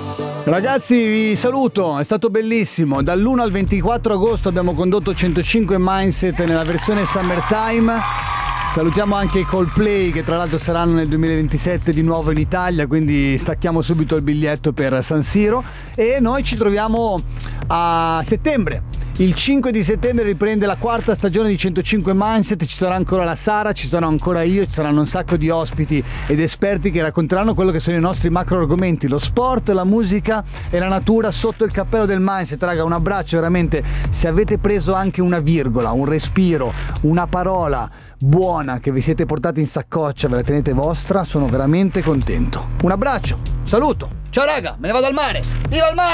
Ragazzi, vi saluto, è stato bellissimo. Dall'1 al 24 agosto abbiamo condotto 105 Mindset nella versione Summertime. Salutiamo anche i Coldplay, che tra l'altro saranno nel 2027 di nuovo in Italia, quindi stacchiamo subito il biglietto per San Siro e noi ci troviamo a settembre. Il 5 di settembre riprende la quarta stagione di 105 Mindset, ci sarà ancora la Sara, ci sarò ancora io, ci saranno un sacco di ospiti ed esperti che racconteranno quello che sono i nostri macro argomenti, lo sport, la musica e la natura sotto il cappello del Mindset. Raga, un abbraccio veramente, se avete preso anche una virgola, un respiro, una parola buona che vi siete portati in saccoccia, ve la tenete vostra, sono veramente contento. Un abbraccio, saluto, ciao raga, me ne vado al mare, viva il mare!